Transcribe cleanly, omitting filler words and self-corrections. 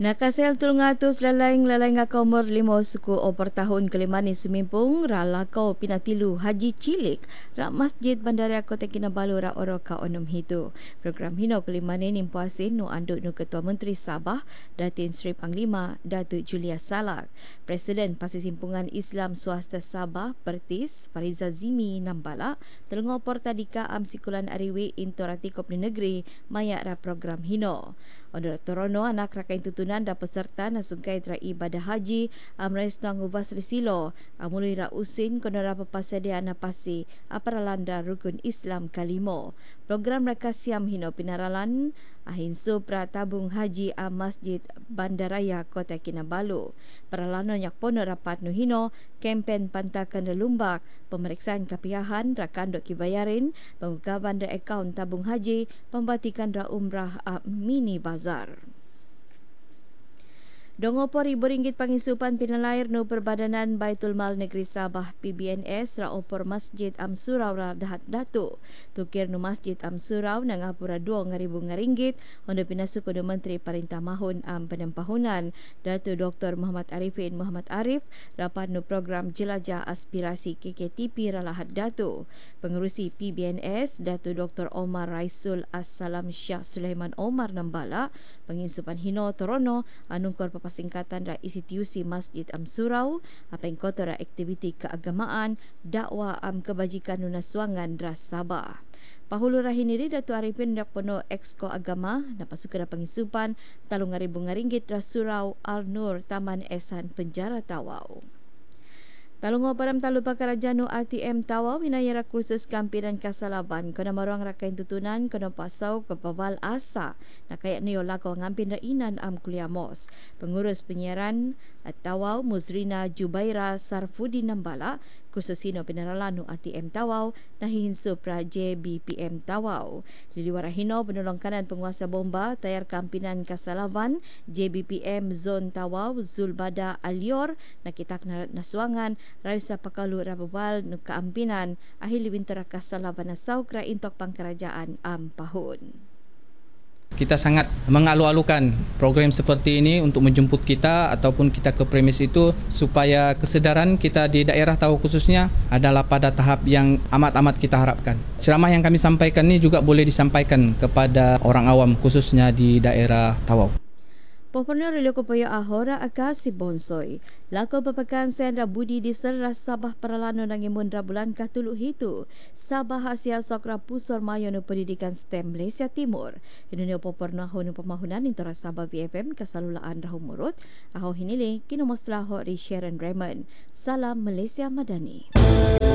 Nakasel 300 lalaing ngakau umur 5 suku over tahun kelima ni sumimpung ralakau pinatilu Haji Cilik ra Masjid Bandaria Kota Kinabalu ra oroka onom hitu. Program hino kelima ni nimpuasin nu anduk nu Ketua Menteri Sabah Datin Seri Panglima Datuk Julia Salak. Presiden Pasir Simpungan Islam Swasta Sabah Pertis Fariza Zimi Nambala telungo portadika sikulan ariwi intorati Kopni Negeri mayak ra program hino. Ondor Torono anak rakyat tutunan dan peserta nasungkai tra ibadah haji amrais ngubas risilo amului ra usin konora papasedia napasi aparalanda rukun Islam kalimo. Program raka siam hino pinaralan ahinsu pra tabung haji Masjid Bandaraya Kota Kinabalu. Peralano nyak pono rapat nu hino kempen pantakan relumbak pemeriksaan kapiahan rakan dok kibayarin pengukaban da akaun tabung haji pembatikan ra umrah mini bazar. RM20,000 pangisupan pinalair no Perbadanan Baitul Mal Negeri Sabah PBNS ra opor Masjid Surau ra dahat datu. Tukir no Masjid Surau na ngapura RM2,000 hono pinasuk do Menteri Perintah Mahun Penempahunan Datu Dr. Muhammad Arifin Muhammad Arif rapat no program Jelajah Aspirasi KKTP ra lahat datu. Pengerusi PBNS Datu Dr. Omar Raisul Assalam Syah Sulaiman Omar Nambala pangisupan hino Torono anungkor singkatan ra institusi Masjid Surau apa yang kotor ra aktiviti keagamaan dakwah kebajikan nunaswangan ra Sabah. Pahulu rahiniri Datu Arifin dak pono exco agama napasuka ra pangisupan RM3,000 ra Surau Al-Nur Taman Esan Penjara Tawau. Talungo param talu pakarajano RTM Tawau hinayara kursus kampiran kasalaban kono marang rakain tutunan kono pasaw kapabal asa nakaya niyo lako ngampin rainan kuliah mos. Pengurus penyiaran at Tawau Muzrina Jubaira Sarfudi Nambala kursus hino pinaralan no RTM Tawau nahihinso pra JBPM Tawau. Liliwara hino penulong kanan penguasa bomba tayar kampinan kasalaban JBPM Zon Tawau Zulbada Alior nakitak na naswangan rayo sa pakalu rababal no kaampinan ahil liwintara kasalaban na saukra intok pangkerajaan pahun. Kita sangat mengalu-alukan program seperti ini untuk menjemput kita ataupun kita ke premis itu supaya kesedaran kita di daerah Tawau khususnya adalah pada tahap yang amat-amat kita harapkan. Ceramah yang kami sampaikan ini juga boleh disampaikan kepada orang awam khususnya di daerah Tawau. Popular loko poyo ahora akasi bonsoy. Lako papakan sendra budi di serra Sabah peralano nangimun bulan katulu hitu. Sabah Asia Sokra Pusor Mayo no Pendidikan STEM Malaysia Timur. Inunio poporno no pemahunan intora Sabah BFM kasalulaan rahumurut. Aho hinili kinomos laho ri Sharon Raymond. Salam Malaysia Madani.